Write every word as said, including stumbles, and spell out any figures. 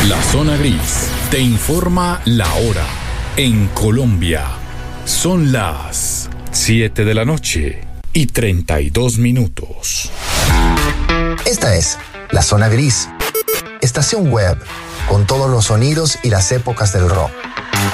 La Zona Gris te informa la hora. En Colombia son las siete de la noche y treinta y dos minutos. Esta es La Zona Gris, estación web con todos los sonidos y las épocas del rock.